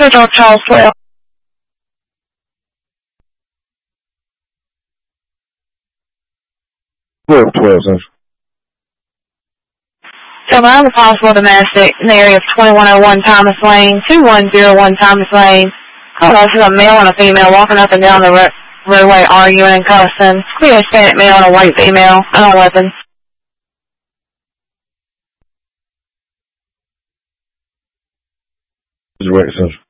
North Charles 12. Where 12, sir? So I have a possible domestic in the area of 2101 Thomas Lane, 2101 Thomas Lane. This is a male and a female walking up and down the roadway arguing and cussing. Could be a Hispanic male and a white female. I don't weapon. Is it right, sir?